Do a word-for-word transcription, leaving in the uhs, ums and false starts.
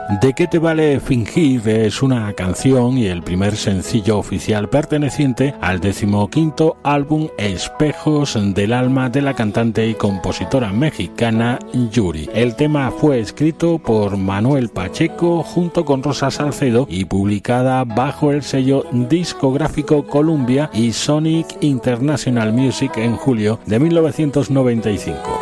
¿De qué te vale fingir? Es una canción y el primer sencillo oficial perteneciente al decimoquinto álbum Espejos del alma de la cantante y compositora mexicana Yuri. El tema fue escrito por Manuel Pacheco junto con Rosa Salcedo y publicada bajo el sello discográfico Columbia y Sonic International Music en julio de mil novecientos noventa y cinco.